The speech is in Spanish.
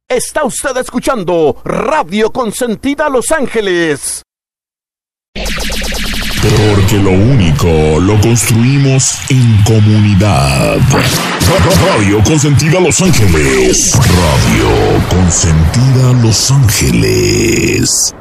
Está usted escuchando Radio Consentida Los Ángeles. Porque lo único lo construimos en comunidad. Radio Consentida Los Ángeles. Radio Consentida Los Ángeles.